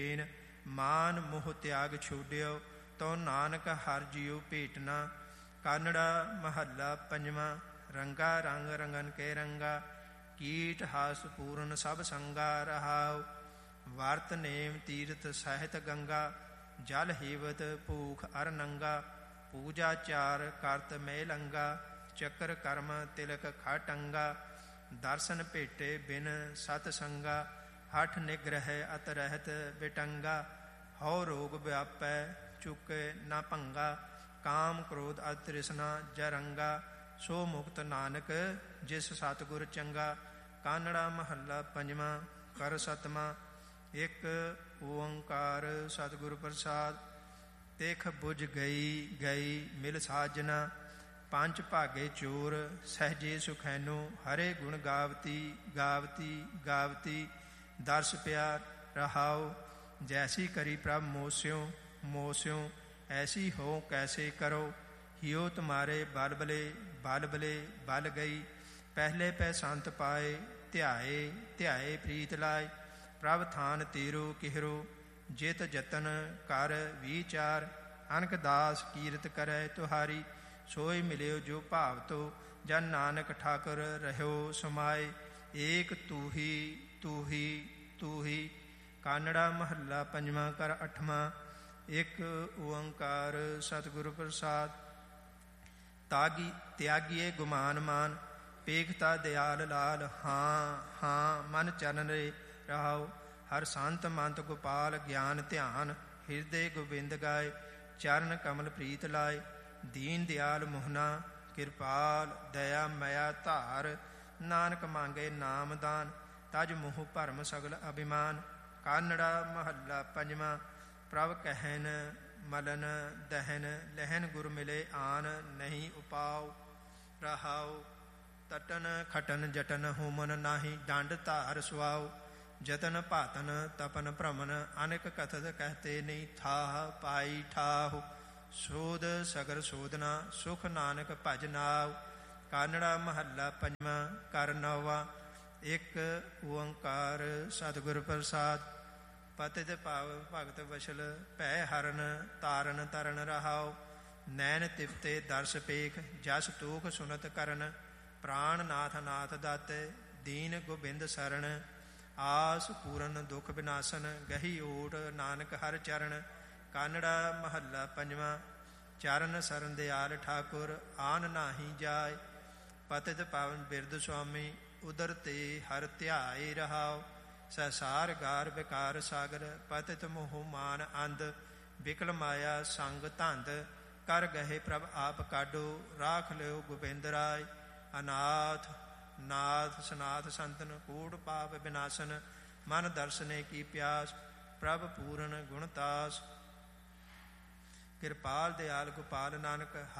ਮਾਨ ਮੋਹ ਤਿਆਗ ਛੋਡਿਓ, ਤੋ ਨਾਨਕ ਹਰਿ ਜੀਉ ਭੇਟਨਾ। ਕਾਨੜਾ ਮਹੱਲਾ ਪੰਜਵਾਂ। ਰੰਗਾ ਰੰਗ ਰੰਗਨ ਕੇ ਰੰਗਾ, ਕੀਟ ਹਾਸ ਪੂਰਨ ਸਭ ਸੰਗਾ। ਰਹਾਉ ਵਰਤ ਨੇਮ ਤੀਰਥ ਸਹਿਤ ਗੰਗਾ, ਜਲ ਹੀਵਤ ਭੂਖ ਅਰ ਨੰਗਾ। ਪੂਜਾ ਚਾਰ ਕਰਤ ਮੇ ਲੰਗਾ, ਚੱਕਰ ਕਰਮ ਤਿਲਕ ਖਟੰਗਾ। ਦਰਸ਼ਨ ਭੇਟੇ ਬਿਨ ਸਤ ਸੰਗਾ, ਹਠ ਨਿਗ੍ਰਹਿ ਅਤ ਰਹਿਤ ਬਿਟੰਗਾ। ਹਉ ਰੋਗ ਵਿਆਪੈ ਚੁਕੇ ਨਾ ਭੰਗਾ, ਕਾਮ ਕ੍ਰੋਧ ਅਤ ਤ੍ਰਿਸ਼ਨਾ ਜਰੰਗਾ। ਸੋ ਮੁਕਤ ਨਾਨਕ ਜਿਸ ਸਤਿਗੁਰ ਚੰਗਾ। ਕਾਨੜਾ ਮਹੱਲਾ ਪੰਜਵਾਂ। ਕਰ ਸਤਵਾਂ। ਇੱਕ ਓੰਕਾਰ ਸਤਿਗੁਰ ਪ੍ਰਸਾਦ। ਤਿਖ ਬੁਝ ਗਈ ਗਈ ਮਿਲ ਸਾਜਨਾ, ਪੰਜ ਭਾਗੇ ਚੋਰ ਸਹਿਜੇ ਸੁਖੈਨੋ। ਹਰੇ ਗੁਣ ਗਾਵਤੀ ਗਾਵਤੀ ਗਾਵਤੀ, ਦਰਸ ਪਿਆਰ। ਰਹਾਉ ਜੈਸੀ ਕਰੀ ਪ੍ਰਭ ਮੋਸਿਓ ਮੋਸਿਓ, ਐਸੀ ਹੋ ਕੈਸੇ ਕਰੋ। ਹਿਉ ਤੁਮਾਰੇ ਬਲ ਬਲੇ ਬਲ ਬਲੇ ਬਲ ਗਈ, ਪਹਿਲੇ ਪੈ ਸੰਤ ਪਾਏ। ਧਿਆਏ ਧਿਆਏ ਪ੍ਰੀਤ ਲਾਏ, ਪ੍ਰਭ ਥਾਨ ਤੇਰੋ ਕਿਹਰੋ। ਜਿਤ ਜਤਨ ਕਰ ਵਿਚਾਰ, ਅਨਕ ਦਾਸ ਕੀਰਤ ਕਰੈ ਤੁਹਾਰੀ। ਸੋਈ ਮਿਲਿਓ ਜੋ ਭਾਵ ਤੋ, ਜਨ ਨਾਨਕ ਠਾਕੁਰ ਰਹਿਓ ਸਮਾਏ। ਏਕ ਤੂਹੀ ਤੂਹੀ ਤੂਹੀ। ਕਾਨੜਾ ਮਹੱਲਾ ਪੰਜਵਾਂ। ਕਰ ਅੱਠਵਾਂ। ਇੱਕ ਓੰਕਾਰ ਸਤਿਗੁਰ ਪ੍ਰਸਾਦ। ਤਾਗੀ ਤਿਆਗੀਏ ਗੁਮਾਨ ਮਾਨ, ਪੇਖਤਾ ਦਿਆਲ ਲਾਲ। ਹਾਂ ਹਾਂ ਮਨ ਚਰਨ ਰੇ। ਰਹਾਉ ਹਰ ਸੰਤ ਮੰਤ ਗੋਪਾਲ ਗਿਆਨ ਧਿਆਨ। ਹਿਰਦੇ ਗੋਬਿੰਦ ਗਾਏ, ਚਰਨ ਕਮਲ ਪ੍ਰੀਤ ਲਾਏ। ਦੀਨ ਦਿਆਲ ਮੋਹਨਾ, ਕਿਰਪਾਲ ਦਇਆ ਮਇਆ ਧਾਰ। ਨਾਨਕ ਮੰਗੇ ਨਾਮ ਦਾਨ, ਤਜ ਮੋਹ ਭਰਮ ਸਗਲ ਅਭਿਮਾਨ। ਕਾਨੜਾ ਮਹੱਲਾ ਪੰਜਵਾਂ। ਪ੍ਰਭ ਕਹਿਨ ਮਲਨ ਦਹਿਨ, ਲਹਿਨ ਗੁਰ ਮਿਲੇ ਆਨ ਨਹੀਂ ਉਪਾਉ। ਰਹਾਉ ਤਟਨ ਖਟਨ ਜਟਨ ਹੋਮਨ ਨਾਹੀ, ਡੰਡ ਧਾਰ ਸੁਆਉ। ਜਤਨ ਭਾਤਨ ਤਪਨ ਭ੍ਰਮਨ, ਅਨੇਕ ਕਥਤ ਕਹਤੇ ਨਹੀਂ ਥਾਹ। ਪਾਈ ਠਾਹੁ ਸੋਧ ਸਗਰ ਸੋਧਨਾ, ਸੁਖ ਨਾਨਕ ਭਜ ਨਾਉ। ਕਾਨੜਾ ਮਹੱਲਾ ਪੰਜਵਾਂ। ਕਰ ਨੌਵਾਂ। ਇੱਕ ਓੰਕਾਰ ਸਤਿਗੁਰ ਪ੍ਰਸਾਦ। ਪਤਿਤ ਭਾਵ ਭਗਤ ਵਸ਼ਲ, ਭੈ ਹਰਨ ਤਾਰਨ ਤਰਨ। ਰਹਾਉ ਨੈਣ ਤਿਫਤੇ ਦਰਸ ਪੇਖ, ਜਸ ਤੂਖ ਸੁਨਤ ਕਰਨ। ਪ੍ਰਾਣ ਨਾਥ ਨਾਥ ਦਾਤੇ, ਦੀਨ ਗੋਬਿੰਦ ਸਰਣ। ਆਸ ਪੂਰਨ ਦੁਖ ਵਿਨਾਸਨ, ਗਹੀ ਓਟ ਨਾਨਕ ਹਰ ਚਰਨ। ਕਾਨੜਾ ਮਹੱਲਾ ਪੰਜਵਾਂ। ਚਰਨ ਸਰਨ ਦਿਆਲ ਠਾਕੁਰ, ਆਨ ਨਾਹੀ ਜਾਏ। ਪਤਿਤ ਪਾਵਨ ਬਿਰਧ ਸੁਆਮੀ, ਉਦਰ ਤੇ ਹਰ ਧਿਆਏ। ਰਹਾਉ ਸਸਾਰ ਗਾਰ ਵਿਕਾਰ ਸਾਗਰ, ਪਤਿਤ ਮੋਹ ਮਾਨ ਅੰਧ। ਬਿਕਲ ਮਾਇਆ ਸੰਗ ਧੰਦ, ਕਰ ਗਏ ਪ੍ਰਭ ਆਪ ਕਾਢੋ। ਰਾਖ ਲਿਓ ਗੋਬਿੰਦ ਰਾਏ। ਅਨਾਥ ਨਾਥ ਸਨਾਥ ਸੰਤਨ, ਕੂੜ ਪਾਪ ਵਿਨਾਸ਼ਨ। ਮਨ ਦਰਸ਼ਨੇ ਕੀ ਪਿਆਸ, ਪ੍ਰਭ ਪੂਰਨ ਗੁਣਤਾਸ। ਕਿਰਪਾਲ ਦਿਆਲ ਗੋਪਾਲ ਨਾਨਕ